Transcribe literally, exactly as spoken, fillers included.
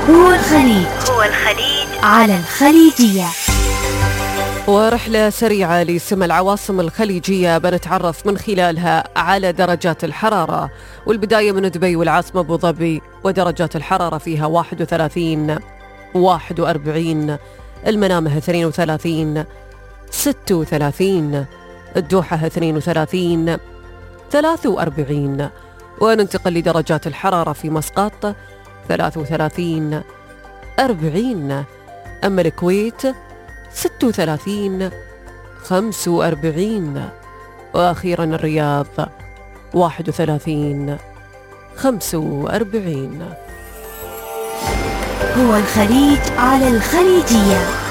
هو الخليج هو الخليج على الخليجية. ورحلة سريعة لسمى العواصم الخليجية بنتعرف من خلالها على درجات الحرارة، والبداية من دبي والعاصمة أبو ظبي، ودرجات الحرارة فيها واحد وثلاثين واحد وأربعين، المنامة اثنين وثلاثين ستة وثلاثين، الدوحة اثنين وثلاثين ثلاثة وأربعين. وننتقل لدرجات الحرارة في مسقط ثلاثة وثلاثين أربعين، أما الكويت ستة وثلاثين خمسة وأربعين، وأخيرا الرياض واحد وثلاثين خمسة وأربعين. هو الخليج على الخليجية.